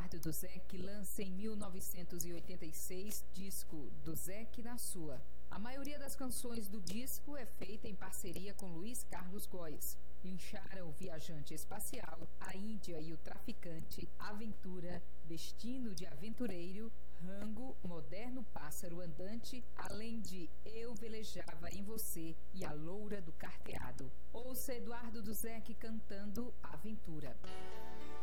Eduardo Duzec lança em 1986 disco Duzec na Sua. A maioria das canções do disco é feita em parceria com Luiz Carlos Góes. Lincharam o Viajante Espacial, A Índia e o Traficante, Aventura, Destino de Aventureiro, Rango, Moderno Pássaro Andante, além de Eu Velejava em Você e A Loura do Carteado. Ouça Eduardo Duzec cantando Aventura.